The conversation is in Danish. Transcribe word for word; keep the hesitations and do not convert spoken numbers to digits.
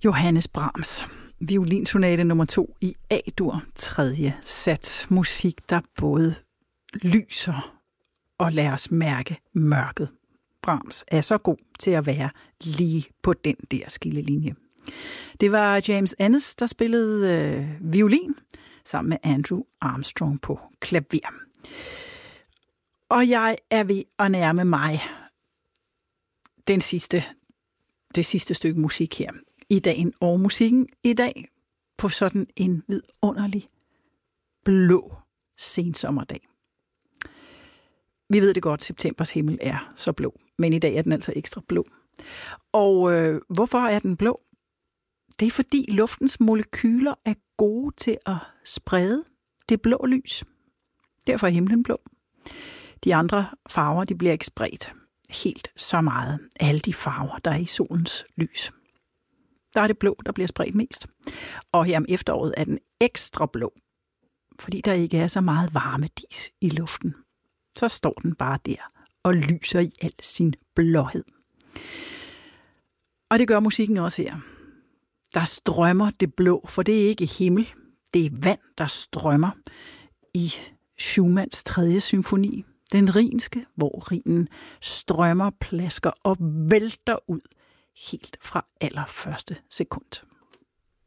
Johannes Brahms, violinsonate nummer to i A-dur, tredje sats. Musik, der både lyser og lader os mærke mørket. Brahms er så god til at være lige på den der skillelinje. Det var James Ennis, der spillede øh, violin sammen med Andrew Armstrong på klaver. Og jeg er ved at nærme mig den sidste, det sidste stykke musik her i dagen. Og musikken i dag på sådan en vidunderlig blå sensommerdag. Vi ved det godt, at septembers himmel er så blå, men i dag er den altså ekstra blå. Og øh, hvorfor er den blå? Det er fordi luftens molekyler er gode til at sprede det blå lys. Derfor er himlen blå. De andre farver, de bliver ikke spredt helt så meget. Alle de farver, der er i solens lys. Der er det blå, der bliver spredt mest. Og her om efteråret er den ekstra blå, fordi der ikke er så meget varmedis i luften. Så står den bare der og lyser i al sin blåhed. Og det gør musikken også her. Der strømmer det blå, for det er ikke himmel. Det er vand, der strømmer i Schumanns tredje symfoni. Den rhinske, hvor Rhinen strømmer, plasker og vælter ud helt fra allerførste sekund.